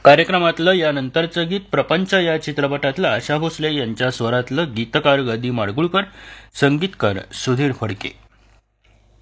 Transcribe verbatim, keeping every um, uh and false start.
कार्यक्रमातलं यानंतरचं गीत प्रपंच या चित्रपटातलं आशा भोसले यांच्या स्वरातलं, गीतकार ग दी माडगुळकर, संगीतकार सुधीर फडके.